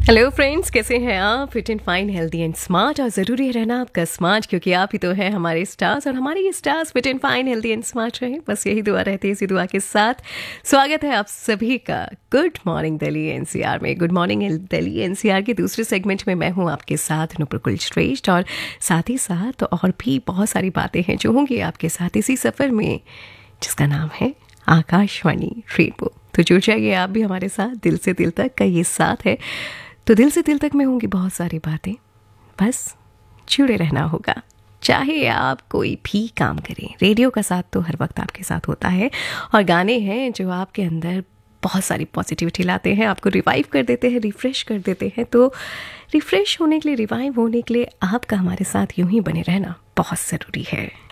Hello friends, कैसे हैं आप? Fit and fine, healthy and smart. और ज़रूरी है रहना आपका स्मार्ट, क्योंकि आप ही तो हैं हमारे स्टार्स। और हमारे ये stars fit and fine, healthy and smart रहे, बस यही दुआ रहती है। इसी दुआ के साथ स्वागत है आप सभी का गुड मॉर्निंग दिल्ली एनसीआर में। गुड मॉर्निंग दिल्ली एनसीआर के दूसरे सेगमेंट में मैं हूँ आपके साथ नुपुर कुलश्रेष्ठ। और साथ ही साथ और भी बहुत सारी बातें हैं जो होंगी आपके साथ इसी सफ़र में, जिसका नाम है आकाशवाणी रेनबो। तो जुड़ जाइए आप भी हमारे साथ। दिल से दिल तक का ये साथ है, तो दिल से दिल तक में होंगी बहुत सारी बातें, बस जुड़े रहना होगा। चाहे आप कोई भी काम करें, रेडियो का साथ तो हर वक्त आपके साथ होता है। और गाने हैं जो आपके अंदर बहुत सारी पॉजिटिविटी लाते हैं, आपको रिवाइव कर देते हैं, रिफ़्रेश कर देते हैं। तो रिफ़्रेश होने के लिए, रिवाइव होने के लिए आपका हमारे साथ यूं ही बने रहना बहुत ज़रूरी है।